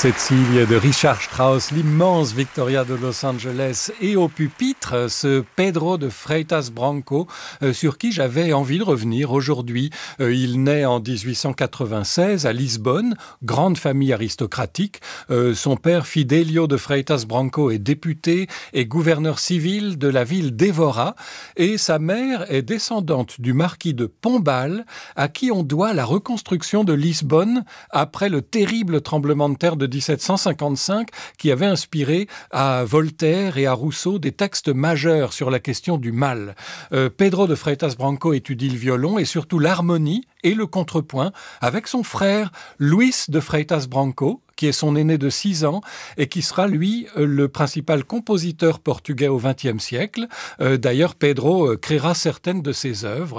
Cécile de Richard Strauss, l'immense Victoria de Los Angeles, et au pupitre, ce Pedro de Freitas Branco, sur qui j'avais envie de revenir aujourd'hui. Il naît en 1896 à Lisbonne, grande famille aristocratique. Son père, Fidelio de Freitas Branco, est député et gouverneur civil de la ville d'Evora, et sa mère est descendante du marquis de Pombal, à qui on doit la reconstruction de Lisbonne après le terrible tremblement de terre de 1755 qui avait inspiré à Voltaire et à Rousseau des textes majeurs sur la question du mal. Pedro de Freitas Branco étudie le violon et surtout l'harmonie et le contrepoint avec son frère Luis de Freitas Branco, qui est son aîné de 6 ans et qui sera, lui, le principal compositeur portugais au XXe siècle. D'ailleurs, Pedro créera certaines de ses œuvres.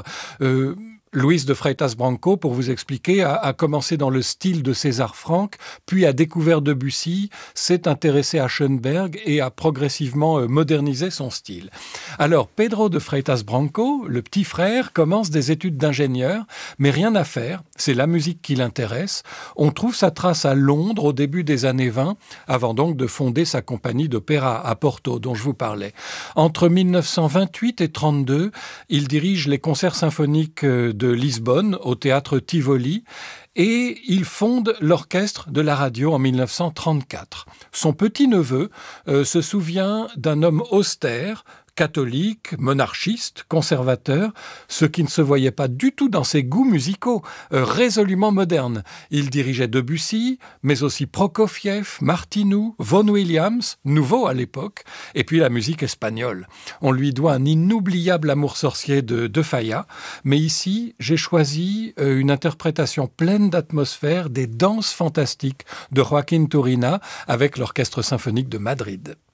Luis de Freitas Branco, pour vous expliquer, a commencé dans le style de César Franck, puis a découvert Debussy, s'est intéressé à Schoenberg et a progressivement modernisé son style. Alors, Pedro de Freitas Branco, le petit frère, commence des études d'ingénieur, mais rien à faire, c'est la musique qui l'intéresse. On trouve sa trace à Londres au début des années 20, avant donc de fonder sa compagnie d'opéra à Porto, dont je vous parlais. Entre 1928 et 1932, il dirige les concerts symphoniques de Lisbonne, au théâtre Tivoli, et il fonde l'orchestre de la radio en 1934. Son petit-neveu se souvient d'un homme austère, catholique, monarchiste, conservateur, ce qui ne se voyait pas du tout dans ses goûts musicaux, résolument modernes. Il dirigeait Debussy, mais aussi Prokofiev, Martinou, Vaughan Williams, nouveau à l'époque, et puis la musique espagnole. On lui doit un inoubliable amour sorcier de Falla, mais ici, j'ai choisi une interprétation pleine d'atmosphère des danses fantastiques de Joaquín Turina avec l'Orchestre symphonique de Madrid.